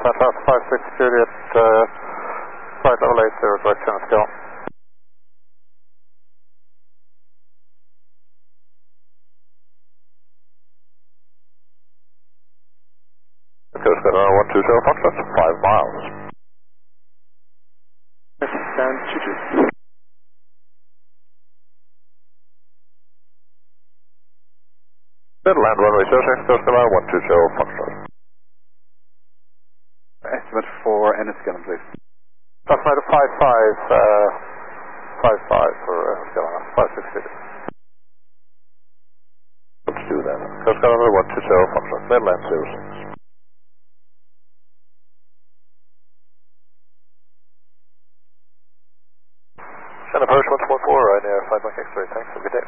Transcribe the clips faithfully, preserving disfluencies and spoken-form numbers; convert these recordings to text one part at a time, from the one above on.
Fantastic, five six Juliet, uh, flight level eight zero, direction scale. Coast Guard runway one two zero, Foxtrot, five miles. Down two two. Midland runway zero six, Coast Guard one two zero, Foxtrot. Estimate for Enniskillen, please. Estimated five five, uh, five five for Enniskillen, five six Juliet. Let's do that. Coast Guard runway one two zero, Foxtrot, Midland zero six. Shannon Approach one four four, right near five Mike X-ray, thanks, have a good day.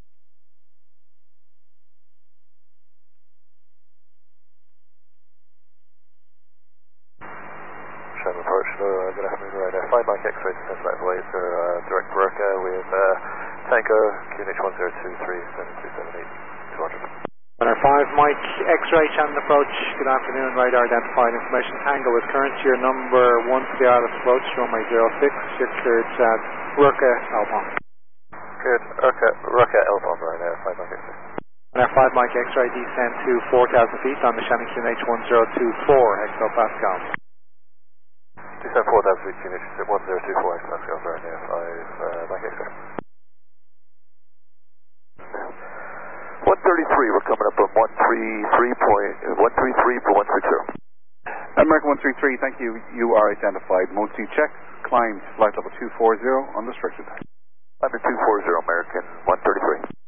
Shannon Approach, uh, good afternoon, right near five Mike X-ray, descent flight laser, uh, direct Berka with uh, Tango, Q N H one zero two three seven two seven eight two hundred. Runner five Mike X-ray, Shannon Approach, good afternoon, radar identified information, Tango is current, your number one to the Isles approach, runway zero six, you're cleared at Rurka, Alpine. Good, Rurka, Rurka, Alpine, right near five Mike X-ray. Runner five Mike X-ray, descend to four thousand feet on the Shannon Q N H one zero two four, hectopascal. Descend four thousand feet, Q N H one zero two four, hectopascal, right near five Mike X-ray. one thirty-three, we're coming up on one thirty-three point one thirty-three for one sixty. American one three three, thank you. You are identified. Mode C check. Climb flight level two four zero, unrestricted. Climb two four zero, American one thirty-three.